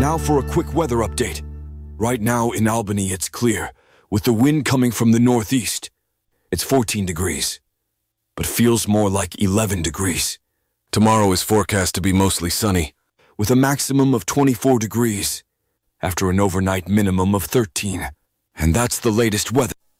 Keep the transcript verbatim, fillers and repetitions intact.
Now for a quick weather update. Right now in Albany it's clear, with the wind coming from the northeast. It's fourteen degrees, but feels more like eleven degrees. Tomorrow is forecast to be mostly sunny, with a maximum of twenty-four degrees, after an overnight minimum of thirteen. And that's the latest weather.